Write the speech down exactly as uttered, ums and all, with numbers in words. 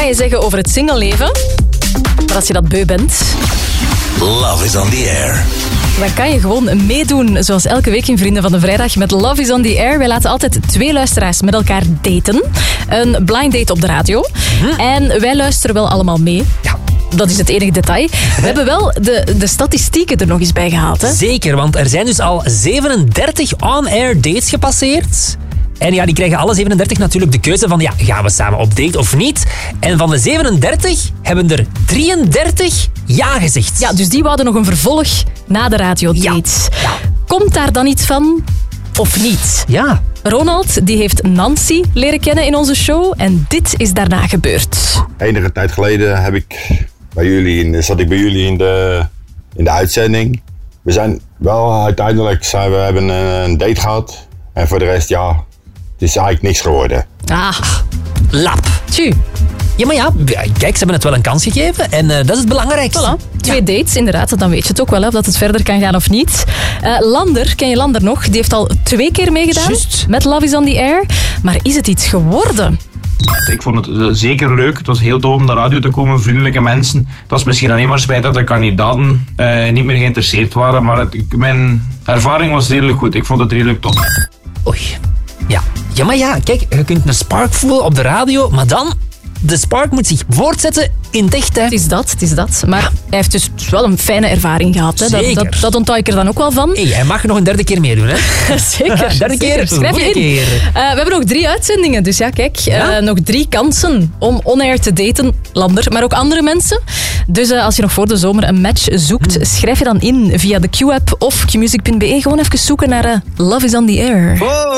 kan je zeggen over het singleleven. Maar als je dat beu bent... Love is on the air. Dan kan je gewoon meedoen, zoals elke week in Vrienden van de Vrijdag, met Love is on the air. Wij laten altijd twee luisteraars met elkaar daten. Een blind date op de radio. Hm. En wij luisteren wel allemaal mee. Ja. Dat is het enige detail. We hebben wel de, de statistieken er nog eens bij gehaald. Hè? Zeker, want er zijn dus al zevenendertig on-air dates gepasseerd. En ja, die krijgen alle zevenendertig natuurlijk de keuze van, ja, gaan we samen op date of niet? En van de zevenendertig hebben er drieëndertig ja gezegd. Ja, dus die wouden nog een vervolg na de radiodate. Ja. Ja. Komt daar dan iets van of niet? Ja. Ronald die heeft Nancy leren kennen in onze show en dit is daarna gebeurd. Enige tijd geleden heb ik bij jullie in, zat ik bij jullie in de, in de uitzending. We zijn wel uiteindelijk zijn we hebben een date gehad. En voor de rest, ja, het is eigenlijk niks geworden. Ah, lap. Tju. Ja, maar ja, kijk, ze hebben het wel een kans gegeven. En uh, dat is het belangrijkste. Voilà. Twee ja. dates, inderdaad. Dan weet je het ook wel, hè, of dat het verder kan gaan of niet. Uh, Lander, ken je Lander nog? Die heeft al twee keer meegedaan. Just. Met Love is on the air. Maar is het iets geworden? Ik vond het uh, zeker leuk. Het was heel tof om naar de radio te komen. Vriendelijke mensen. Het was misschien alleen maar spijt dat de kandidaten uh, niet meer geïnteresseerd waren. Maar het, mijn ervaring was redelijk goed. Ik vond het redelijk tof. Oei. Ja. Ja, maar ja, kijk, je kunt een spark voelen op de radio, maar dan... De spark moet zich voortzetten in het echt, hè. Het is dat, het is dat. Maar ja. hij heeft dus wel een fijne ervaring gehad. Hè. Dat, dat, dat onthoud ik er dan ook wel van. Hey, hij mag nog een derde keer meedoen, hè. Zeker. Derde keer, schrijf je in. Keer. Uh, we hebben nog drie uitzendingen, dus ja, kijk. Ja? Uh, nog drie kansen om on-air te daten. Lander, maar ook andere mensen. Dus uh, als je nog voor de zomer een match zoekt, hmm. schrijf je dan in via de Q-app of qmusic punt be. Gewoon even zoeken naar uh, Love is on the air. Oh.